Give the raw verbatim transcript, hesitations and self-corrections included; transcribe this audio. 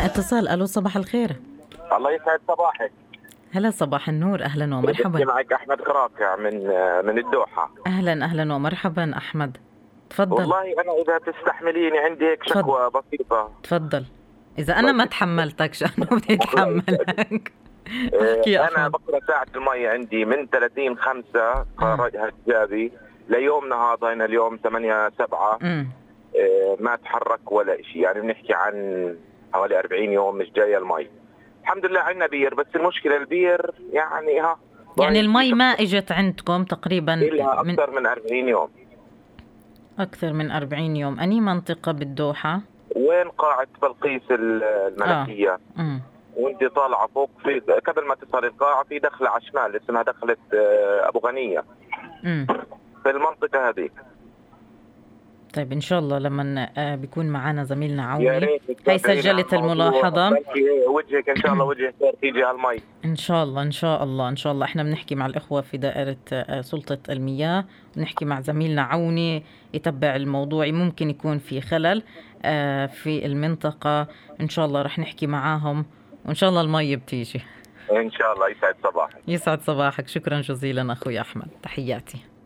اتصال. الو صباح الخير. الله يسعد صباحك. هلا صباح النور، اهلا بحكي ومرحبا. معك احمد كراكع من من الدوحه. اهلا اهلا ومرحبا احمد، تفضل. والله انا اذا تستحمليني عندي هيك تفضل شكوى بسيطه. تفضل. اذا الله انا ما يسعدك. تحملتكش انا بدي الله يسعدك. اتحملك. آه، احكي يا انا احمد. بقرا ساعه المي عندي من ثلاثين خمسة اه خرجها حجابي ليومنا هذا، هنا اليوم ثمانية سبعة. امم آه، ما تحرك ولا شيء، يعني بنحكي عن حوالي أربعين يوم مش جايه المي. الحمد لله عندنا بير، بس المشكله البير يعني ها يعني ضايل المي فيه ما اجت عندكم تقريبا لها من اكثر من أربعين يوم. اكثر من أربعين يوم. اني منطقة بالدوحة؟ وين قاعة بلقيس اه الملكية؟ امم وانت طالعة فوق، في قبل ما تصل القاعة في دخلة على الشمال اسمها دخلة آه، أبو غنية، امم في المنطقة هذه. طيب ان شاء الله لما آه، بيكون معنا زميلنا يا عوني. ريت هي تتابعينا على سجلت الموضوع، الملاحظة. بلكي وجهك إن شاء الله وجه خير تيجي هالمي. إن شاء الله إن شاء الله إن شاء الله إحنا بنحكي مع الإخوة في دائرة آه، سلطة المياه، بنحكي مع زميلنا عوني يتبع الموضوع، ممكن يكون في خلل آه، في المنطقة. إن شاء الله رح نحكي معاهم وإن شاء الله المي بتيجي. إن شاء الله يسعد صباحك. يسعد صباحك، شكرا جزيلا أخوي أحمد، تحياتي.